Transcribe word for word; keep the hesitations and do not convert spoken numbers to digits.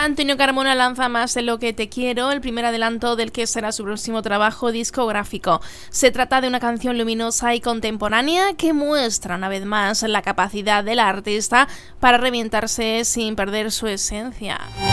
Antonio Carmona lanza Más de lo que te quiero, el primer adelanto del que será su próximo trabajo discográfico. Se trata de una canción luminosa y contemporánea que muestra una vez más la capacidad del artista para reinventarse sin perder su esencia.